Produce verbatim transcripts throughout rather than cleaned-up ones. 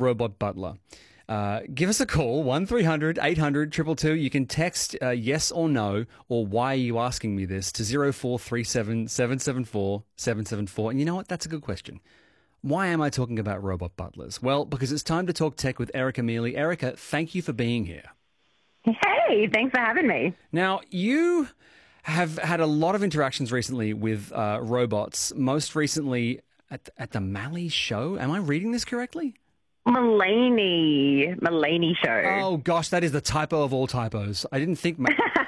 robot butler. Uh, give us a call, one three hundred eight hundred two two two. You can text uh, yes or no, or why are you asking me this, to zero four three seven seven seven four seven seven four. And you know what? That's a good question. Why am I talking about robot butlers? Well, because it's time to talk tech with Erica Mealy. Erica, thank you for being here. Hey, thanks for having me. Now, you have had a lot of interactions recently with uh, robots, most recently at, at the Mally show. Am I reading this correctly? Mulaney, Mulaney show. Oh gosh, that is the typo of all typos. I didn't think. Ma-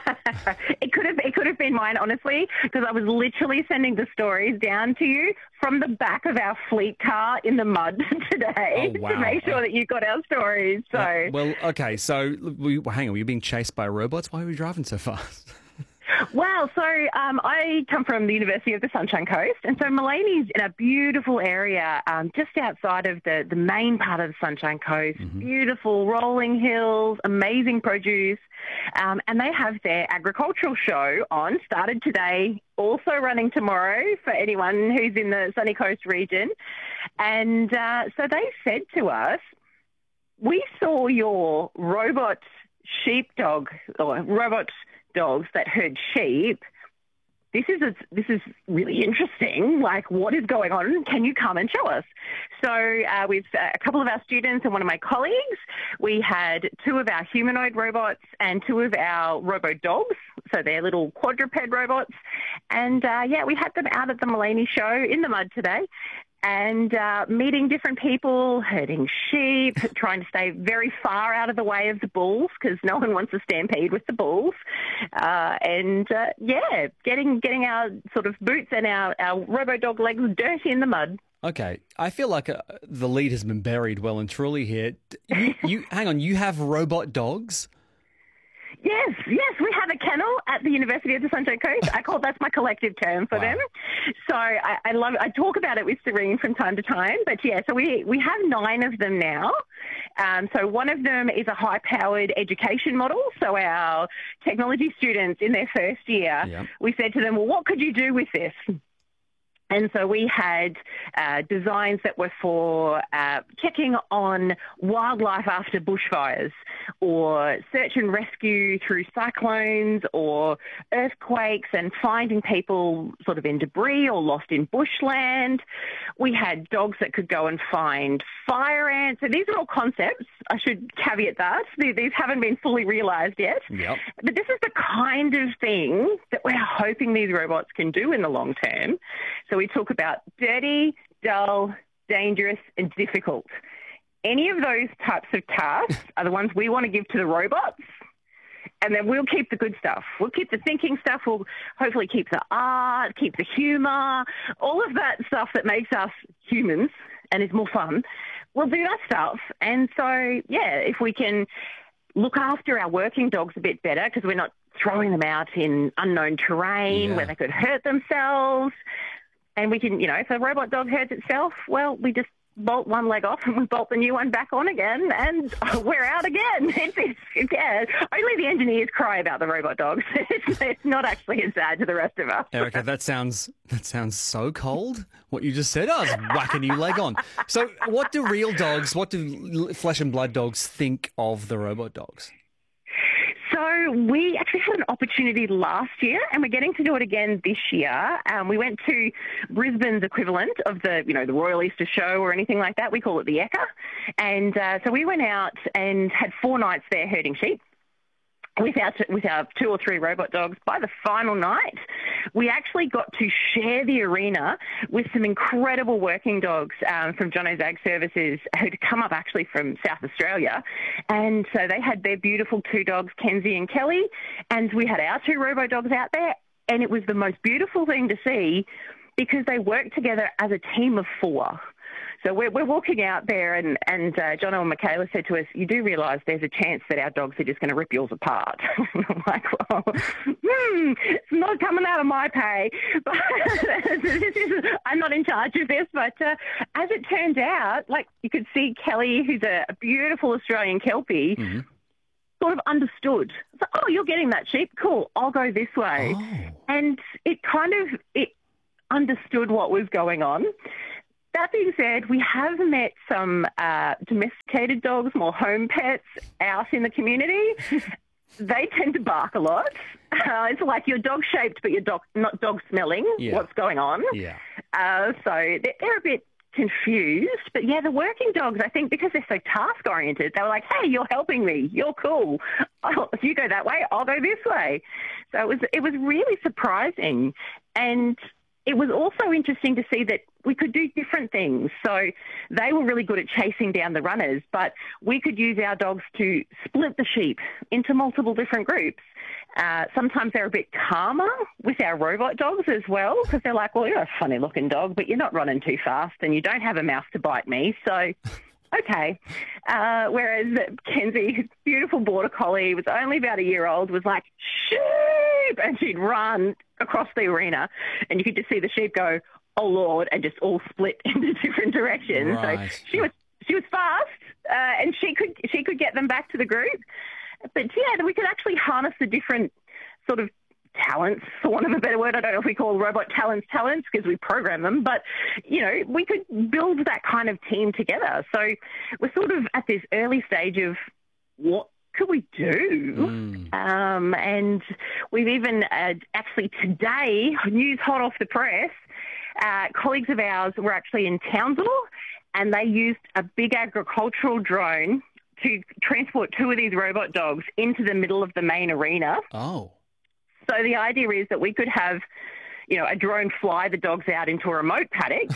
it could have, it could have been mine, honestly, because I was literally sending the stories down to you from the back of our fleet car in the mud today oh, wow. to make sure that you got our stories. So, uh, well, okay, so we, hang on, were you being chased by robots? Why were you driving so fast? Well, so um, I come from the University of the Sunshine Coast, and so Mulaney's in a beautiful area um, just outside of the, the main part of the Sunshine Coast. Mm-hmm. Beautiful rolling hills, amazing produce, um, and they have their agricultural show on, started today, also running tomorrow for anyone who's in the Sunny Coast region. And uh, so they said to us, we saw your robot sheepdog, or robot dogs that herd sheep. This is a, this is really interesting. Like, what is going on? Can you come and show us? So uh, with uh, a couple of our students and one of my colleagues, we had two of our humanoid robots and two of our robo dogs. So they're little quadruped robots. And uh, yeah, we had them out at the Mulaney show in the mud today. And uh, meeting different people, herding sheep, trying to stay very far out of the way of the bulls because no one wants to stampede with the bulls. Uh, and, uh, yeah, getting getting our sort of boots and our, our robo-dog legs dirty in the mud. Okay, I feel like uh, the lead has been buried well and truly here. You, you hang on, you have robot dogs? Yes, yes, we have a kennel at the University of the Sunshine Coast. I call that's my collective term for wow. them. So I, I love. I talk about it with Serene from time to time. But yeah, so we we have nine of them now. Um, so one of them is a high-powered education model. So our technology students in their first year, yeah. we said to them, "Well, what could you do with this?" And so we had uh, designs that were for uh, checking on wildlife after bushfires, or search and rescue through cyclones or earthquakes, and finding people sort of in debris or lost in bushland. We had dogs that could go and find fire ants. So these are all concepts. I should caveat that. These haven't been fully realised yet. Yep. But this is the kind of thing that we're hoping these robots can do in the long term. So we talk about dirty, dull, dangerous, and difficult. Any of those types of tasks are the ones we want to give to the robots, and then we'll keep the good stuff. We'll keep the thinking stuff. We'll hopefully keep the art, keep the humour, all of that stuff that makes us humans and is more fun. We'll do that stuff. And so, yeah, if we can look after our working dogs a bit better, because we're not throwing them out in unknown terrain yeah. where they could hurt themselves. And we can, you know, if a robot dog hurts itself, well, we just bolt one leg off and we bolt the new one back on again, and we're out again. It's, it's, it's, yeah, only the engineers cry about the robot dogs. It's, it's not actually as bad to the rest of us. Erica, that sounds that sounds so cold. What you just said, I was whack a new leg on. So, what do real dogs, what do flesh and blood dogs think of the robot dogs? So we actually had an opportunity last year, and we're getting to do it again this year. Um, we went to Brisbane's equivalent of the, you know, the Royal Easter Show or anything like that. We call it the Ekka. And uh, so we went out and had four nights there herding sheep with our, with our two or three robot dogs. By the final night, we actually got to share the arena with some incredible working dogs um, from Jono's Ag Services, who'd come up actually from South Australia. And so they had their beautiful two dogs, Kenzie and Kelly, and we had our two robo dogs out there. And it was the most beautiful thing to see, because they worked together as a team of four. So we're, we're walking out there, and, and uh, Jono and Michaela said to us, "You do realise there's a chance that our dogs are just going to rip yours apart." I'm like, well, hmm, it's not coming out of my pay. But this is, I'm not in charge of this. But uh, as it turned out, like, you could see Kelly, who's a, a beautiful Australian Kelpie, mm-hmm. sort of understood. It's like, "Oh, you're getting that sheep? Cool, I'll go this way." Oh. And it kind of, it understood what was going on. That being said, we have met some uh, domesticated dogs, more home pets out in the community. They tend to bark a lot. Uh, it's like you're dog-shaped, but you're dog, not dog-smelling. Yeah. What's going on? Yeah. Uh, so they're, they're a bit confused. But, yeah, the working dogs, I think because they're so task-oriented, they were like, hey, you're helping me. You're cool. I'll, if you go that way, I'll go this way. So it was, it was really surprising. And it was also interesting to see that we could do different things. So they were really good at chasing down the runners, but we could use our dogs to split the sheep into multiple different groups. Uh, sometimes they're a bit calmer with our robot dogs as well, because they're like, well, you're a funny-looking dog, but you're not running too fast and you don't have a mouth to bite me, so okay. Uh, whereas Kenzie, beautiful border collie, was only about a year old, was like, sheep, and she'd run across the arena, and you could just see the sheep go, oh Lord, and just all split into different directions. Right. So she was she was fast, uh, and she could she could get them back to the group. But yeah, we could actually harness the different sort of talents, for want of a better word. I don't know if we call robot talents talents because we program them, but, you know, we could build that kind of team together. So we're sort of at this early stage of what could we do? Mm. Um, and we've even uh, actually today, news hot off the press, uh, colleagues of ours were actually in Townsville and they used a big agricultural drone to transport two of these robot dogs into the middle of the main arena. Oh. So the idea is that we could have, you know, a drone fly the dogs out into a remote paddock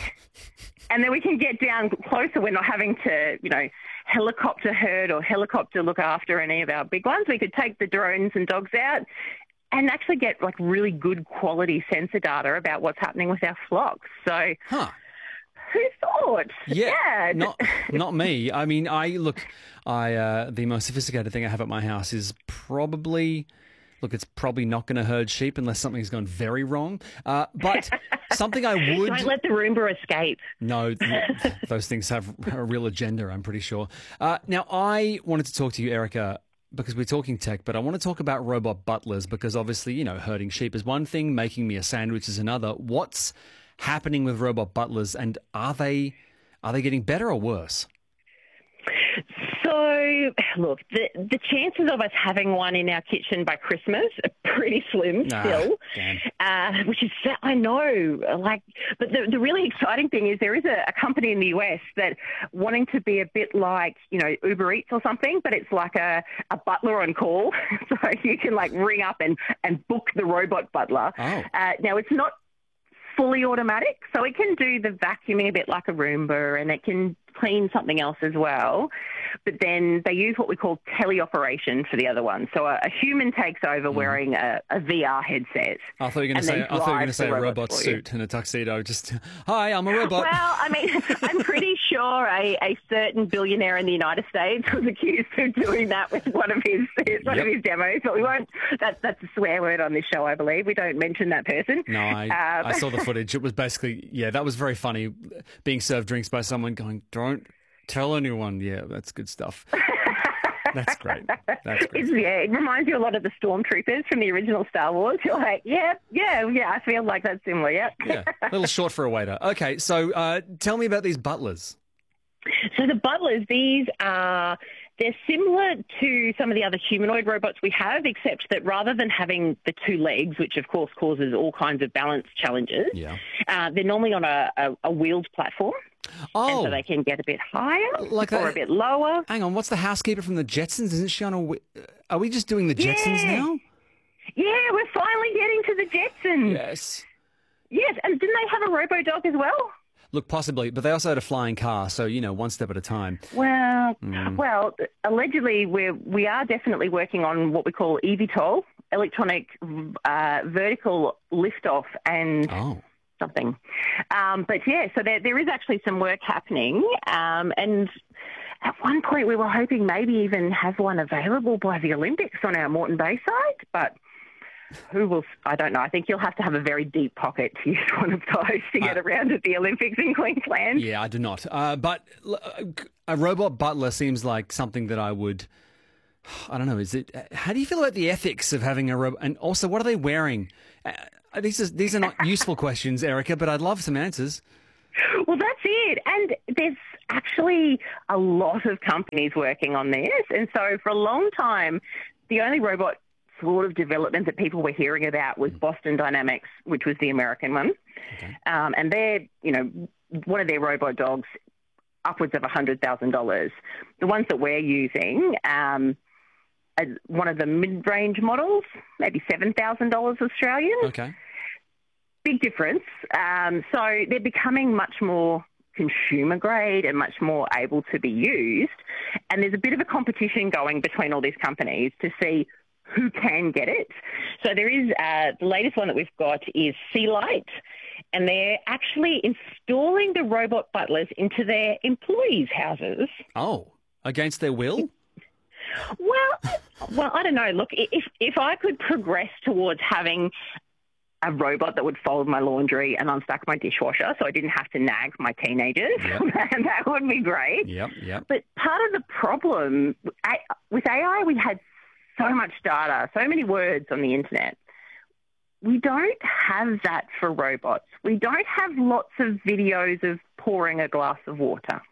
and then we can get down closer. We're not having to, you know, helicopter herd or helicopter look after any of our big ones. We could take the drones and dogs out and actually get like really good quality sensor data about what's happening with our flocks. So Huh. who thought? Yeah, yeah. not not me. I mean, I look. I uh, the most sophisticated thing I have at my house is probably. Look, it's probably not going to herd sheep unless something's gone very wrong. Uh, but something I would... Don't let the Roomba escape. No, those things have a real agenda, I'm pretty sure. Uh, now, I wanted to talk to you, Erica, because we're talking tech, but I want to talk about robot butlers because obviously, you know, herding sheep is one thing, making me a sandwich is another. What's happening with robot butlers, and are they are they getting better or worse? So, look, the the chances of us having one in our kitchen by Christmas are pretty slim Ah, still, damn. uh, which is, I know, like, but the, the really exciting thing is there is a, a company in the U S that wanting to be a bit like, you know, Uber Eats or something, but it's like a, a butler on call. So you can, like, ring up and, and book the robot butler. Oh. Uh, now, it's not fully automatic, so it can do the vacuuming a bit like a Roomba and it can clean something else as well. But then they use what we call teleoperation for the other one. So a, a human takes over mm. wearing a, a V R headset. I thought you were going to say, I thought you were going to say a robot suit and a tuxedo. Just, hi, I'm a robot. Well, I mean, I'm pretty sure a, a certain billionaire in the United States was accused of doing that with one of his one yep. of his demos. But we won't. That's that's a swear word on this show, I believe. We don't mention that person. No, I, uh, I saw the footage. It was basically, yeah, that was very funny. Being served drinks by someone going, don't tell anyone. Yeah, that's good stuff. That's great. That's great. It's, yeah, it reminds you a lot of the stormtroopers from the original Star Wars. You're like, yeah, yeah, yeah, I feel like that's similar, yeah. Yeah, a little short for a waiter. Okay, so uh, tell me about these butlers. So the butlers, these are, they're similar to some of the other humanoid robots we have, except that rather than having the two legs, which of course causes all kinds of balance challenges, yeah. uh, they're normally on a, a, a wheeled platform. Oh. And so they can get a bit higher like or that. a bit lower. Hang on, what's the housekeeper from the Jetsons? Isn't she on a... Are we just doing the Jetsons yeah. now? Yeah, we're finally getting to the Jetsons. Yes. Yes, and didn't they have a robo-dog as well? Look, possibly, but they also had a flying car, so, you know, one step at a time. Well, mm. well, allegedly we're, we are definitely working on what we call eVTOL, electronic uh, vertical liftoff and... Oh. something. Um, but yeah, so there, there is actually some work happening. Um, and at one point we were hoping maybe even have one available by the Olympics on our Moreton Bay site, but who will, I don't know. I think you'll have to have a very deep pocket to use one of those to get uh, around at the Olympics in Queensland. Yeah, I do not. Uh, but a robot butler seems like something that I would, I don't know, is it, how do you feel about the ethics of having a robot? And also, what are they wearing? Uh, These are, these are not useful questions, Erica, but I'd love some answers. Well, that's it. And there's actually a lot of companies working on this. And so for a long time, the only robot sort of development that people were hearing about was Boston Dynamics, which was the American one. Okay. Um, and they're, you know, one of their robot dogs, upwards of one hundred thousand dollars. The ones that we're using, um, are one of the mid-range models, maybe seven thousand dollars Australian. Okay. Big difference. Um, so they're becoming much more consumer grade and much more able to be used. And there's a bit of a competition going between all these companies to see who can get it. So there is, uh, the latest one that we've got is Sealight, and they're actually installing the robot butlers into their employees' houses. Oh, against their will? Well, well, I don't know. Look, if if I could progress towards having a robot that would fold my laundry and unstack my dishwasher so I didn't have to nag my teenagers, Yep. that would be great. Yep, yep. But part of the problem, with A I, we had so much data, so many words on the internet. We don't have that for robots. We don't have lots of videos of pouring a glass of water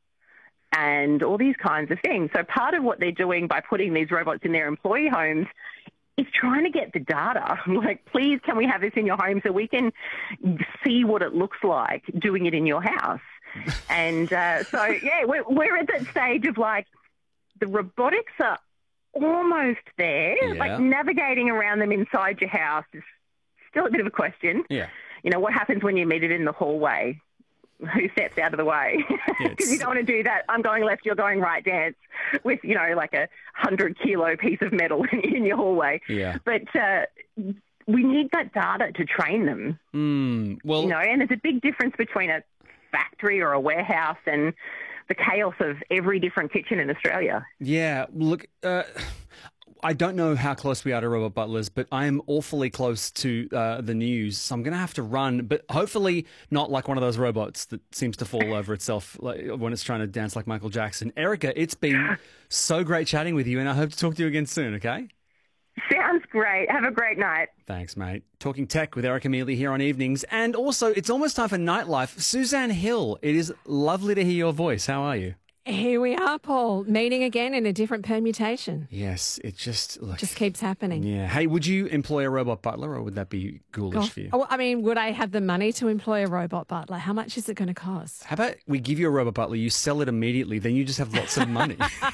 and all these kinds of things. So part of what they're doing by putting these robots in their employee homes is trying to get the data. Like, please, can we have this in your home so we can see what it looks like doing it in your house? And uh, so, yeah, we're, we're at that stage of, like, the robotics are almost there. Yeah. Like, navigating around them inside your house is still a bit of a question. Yeah. You know, what happens when you meet it in the hallway? Who steps out of the way? Because you don't want to do that I'm going left, you're going right dance with, you know, like a hundred kilo piece of metal in your hallway. Yeah. But uh, we need that data to train them. Mm, well, You know, and there's a big difference between a factory or a warehouse and the chaos of every different kitchen in Australia. yeah, look, uh, I don't know how close we are to robot butlers, but I am awfully close to uh, the news, so I'm going to have to run, but hopefully not like one of those robots that seems to fall over itself like, when it's trying to dance like Michael Jackson. Erica, it's been so great chatting with you, and I hope to talk to you again soon, okay? Sounds great. Have a great night. Thanks, mate. Talking tech with Erica Mealy here on Evenings. And also, it's almost time for Nightlife. Suzanne Hill, it is lovely to hear your voice. How are you? Here we are, Paul, meeting again in a different permutation. Yes, it just... Look, Just keeps happening. yeah. Hey, would you employ a robot butler, or would that be ghoulish Gosh. for you? Oh, I mean, would I have the money to employ a robot butler? How much is it going to cost? How about we give you a robot butler, you sell it immediately, then you just have lots of money.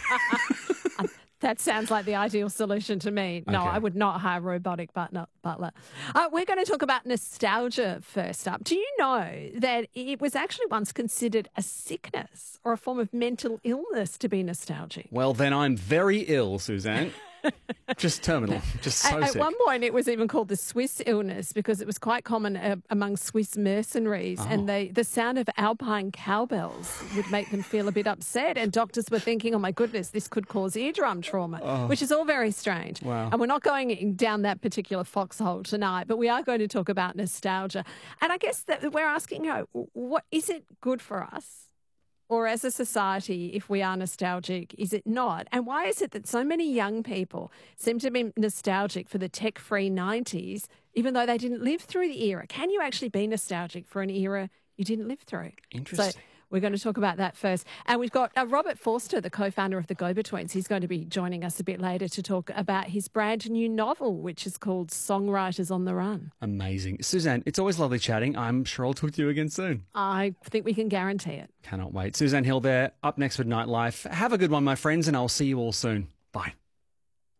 That sounds like the ideal solution to me. No, Okay. I would not hire a robotic butler. butler. Uh, we're going to talk about nostalgia first up. Do you know that it was actually once considered a sickness or a form of mental illness to be nostalgic? Well, then I'm very ill, Suzanne. Just terminal. Just so At, at sick. one point, it was even called the Swiss illness because it was quite common uh, among Swiss mercenaries, Oh. and they, the sound of alpine cowbells would make them feel a bit upset. And doctors were thinking, "Oh my goodness, this could cause eardrum trauma," which is all very strange. Wow. And we're not going in- down that particular foxhole tonight, but we are going to talk about nostalgia. And I guess that we're asking, you know, what is it good for us? Or as a society, if we are nostalgic, is it not? And why is it that so many young people seem to be nostalgic for the tech-free nineties, even though they didn't live through the era? Can you actually be nostalgic for an era you didn't live through? Interesting. So we're going to talk about that first. And we've got uh, Robert Forster, the co-founder of the Go-Betweens. He's going to be joining us a bit later to talk about his brand new novel, which is called Songwriters on the Run. Amazing. Suzanne, it's always lovely chatting. I'm sure I'll talk to you again soon. I think we can guarantee it. Cannot wait. Suzanne Hill there, up next with Nightlife. Have a good one, my friends, and I'll see you all soon. Bye.